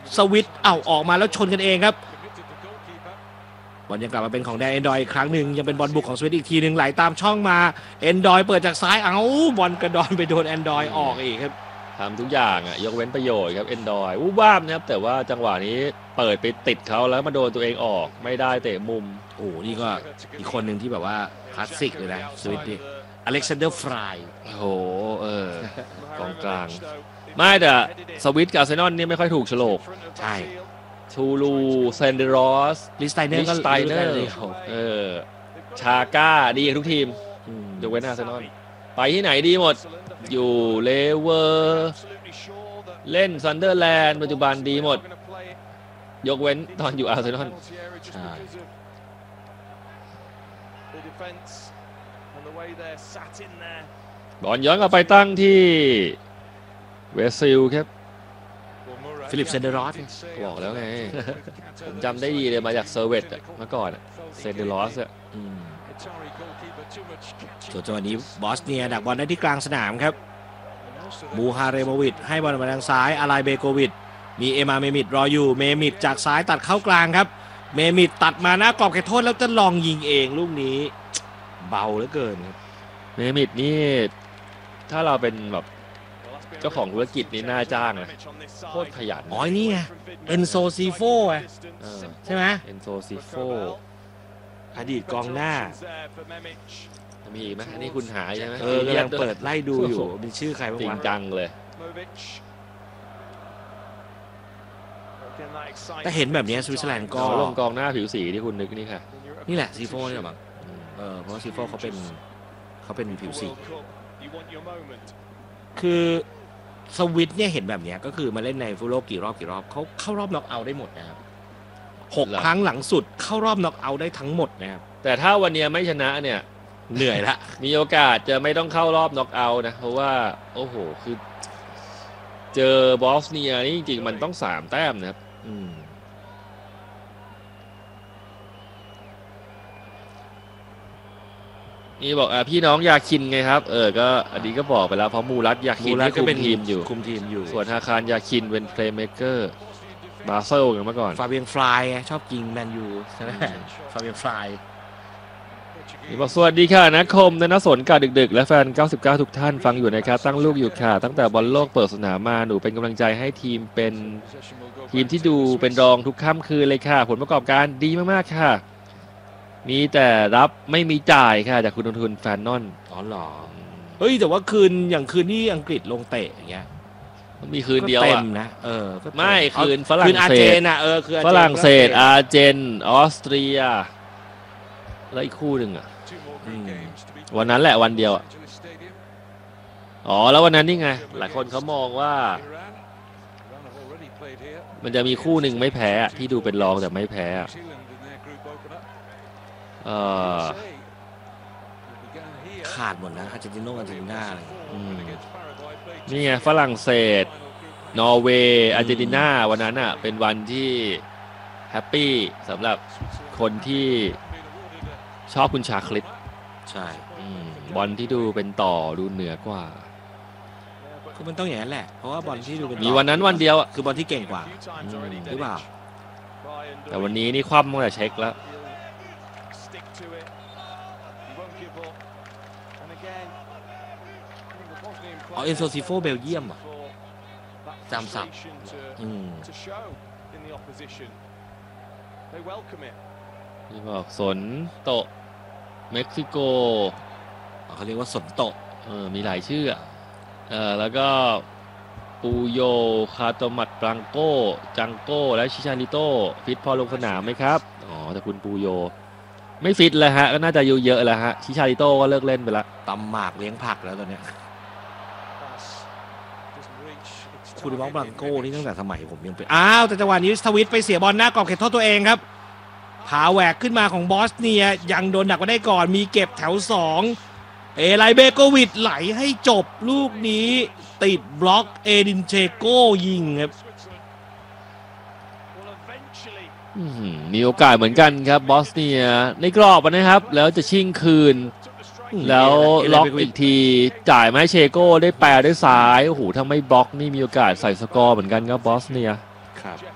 สวิตเอาออกมาแล้วชนกันเองครับบอลยังกลับมาเป็นของแดนเอนดอยอีกครั้งหนึ่งยังเป็นบอลบุกของสวิตอีกทีหนึ่งไหลตามช่องมาเอนดอยเปิดจากซ้ายเอาบอลกระดอนไปโดนแอนดอยออกอีกครับทำทุกอย่างอ่ะยกเว้นประโยชน์ครับเอนดอยวูบว้ามนะครับแต่ว่าจังหวะนี้เปิดไปติดเขาแล้วมาโดนตัวเองออกไม่ได้เตะมุมโอ้นี่ก็อีกคนหนึ่งที่แบบว่าคลาสสิกเลยนะสวิตนี่อเล็กซานเดอร์ฟรายโอ้โหกองกลางไม่แต่สวิตกับอาร์เซนอลนี่ไม่ค่อยถูกโฉลกใช่ทูลูเซนเดรอสลิสไตเนอร์ก็สไตเนอร์ชาก้าดีทุกทีมยกเว้นอาร์เซนอลไปที่ไหนดีหมดอยู่เลเวอร์เล่นซันเดอร์แลนด์ปัจจุบันดีหมดยกเว้นตอนอยู่อาร์เซนอลบอลย้อนกลับไปตั้งที่เวสซิลครับฟิลิปเซนเดอรอสบอกแล้วไงผมจำได้ดีเลยมาจากเซอร์เวตเมื่อก่อนเซนเดอรอสส่วนจังหวะนี้บอสเนียดักบอลได้ที่กลางสนามครับมูฮาเรโมวิชให้บอลมาทางซ้ายอาไลเบโกวิชมีเอมาเมมิดรออยู่เมมิดจากซ้ายตัดเข้ากลางครับเมมิดตัดมาหน้ากรอบเขตโทษแล้วจะลองยิงเองลูกนี้เบาเหลือเกินครับเมมิดนี่ถ้าเราเป็นแบบเจ้าของธุรกิจนี่น่าจ้างนะโคตรขยันอ๋อนี่ไงเอนโซซีโฟใช่ไหมเอนโซซีโฟอดีตกองหน้ามีอีกไหมอันนี้คุณหาใช่ไหมกำลังเปิดไล่ดูอยู่มีชื่อใครบ้างจริงจังเลยแต่เห็นแบบนี้สวิตเซอร์แลนด์ก็ลงกองหน้าผิวสีที่คุณนึกนี่ค่ะนี่แหละซีโฟนี่แหละมั้งเพราะซีโฟเขาเป็นผิวสีคือสวิตเนี่ยเห็นแบบนี้ก็คือมาเล่นในฟุตบอลกี่รอบเขาเข้ารอบน็อกเอาท์ได้หมดนะครับ6 ครั้งหลังสุดเข้ารอบน็อกเอาท์ได้ทั้งหมดนะครับแต่ถ้าวันนี้ไม่ชนะเนี่ยเหนื่อยละมีโอกาสจะไม่ต้องเข้ารอบน็อกเอาท์นะเพราะว่าโอ้โหคือเจอบอสเนียนี่จริงๆมันต้อง3 แต้มนะครับนี่บอกพี่น้องยาคินไงครับก็อันนี้ก็บอกไปแล้วเพราะมูรัตยาคินที่คุมทีมอยู่ส่วนฮาคารยาคินเป็นเพลย์เมคเกอร์บาเซลกันมาก่อนฟาเบียนฟลายชอบยิงแมนยูใช่ไหมฟาเบียนฟลายนี่บอกสวัสดีค่ะนะคมนะสนกาดึกๆและแฟน99ทุกท่านฟังอยู่นะครับตั้งลูกอยู่ค่ะตั้งแต่บอลโลกเปิดสนามมาหนูเป็นกำลังใจให้ทีมเป็นทีมที่ดูเป็นรองทุกค่ำคืนเลยค่ะผลประกอบการดีมากๆค่ะมีแต่รับไม่มีจ่ายค่ะจากคุณลงทุนแฟนนอนอ๋อเหรอเฮ้ยแต่ว่าคืนที่อังกฤษลงเตะอย่างเงี้ยมีคืนเดียวเต็มนะไม่คืนฝรั่งเศสคือฝรั่งเศสอาร์เจนออสเตรียแล้วอีกคู่หนึ่งวันนั้นแหละวันเดียวแล้ววันนั้นนี่ไงหลายคนเขามองว่ามันจะมีคู่หนึ่งไม่แพ้ที่ดูเป็นรองแต่ไม่แพ้ขาดหมดนะอาร์เจนตินาอะไรนี่ไงฝรั่งเศสนอร์เวย์อาร์เจนตินาวันนั้นเป็นวันที่แฮปปี้สำหรับคนที่ชอบคุณชาคลิปใช่บอลที่ดูเป็นต่อดูเหนือกว่าก็มันต้องอย่างนั้นแหละเพราะว่าบอลที่ดูเป็นมีวันนั้นวันเดียวคือบอลที่เก่งกว่าหรือเปล่าแต่วันนี้นี่คว่ำตั้งแต่เช็คแล้วเอนโซซิโฟเบลเยียมจำศัพท์นี่บอกสนโตเม็กซิโกเขาเรียกว่าสนโตมีหลายชื่อแล้วก็ปูโยคาโตมัดปรังโกจังโกและชิชาริโตฟิตพอลงสนามไหมครับแต่คุณปูโยไม่ฟิตเลยฮะก็น่าจะเยอะแล้วฮะชิชาริโตก็เลิกเล่นไปแล้วตำหมากเลี้ยงผักแล้วตอนนี้คุณมองบรังโก้นี่ตั้งแต่สมัยผมยังเป็นแต่จังหวะนี้สวิตไปเสียบอลหน้ากรอบเขตโทษตัวเองครับผาแหวกขึ้นมาของบอสเนียยังโดนดักมาได้ก่อนมีเก็บแถว2เอไลเบโกวิชไหลให้จบลูกนี้ติดบล็อกเอดินเชโก้ยิงครับมีโอกาสเหมือนกันครับบอสเนียในกรอบนะครับแล้วจะชิงคืนแล้วล็อกอีกทีจ่ายมาให้เชโก้ได้แปรด้วยซ้ายโอ้โหถ้าไม่บล็อกนี่มีโอกาสใส่สกอร์เหมือนกันครับบอสเนียครับ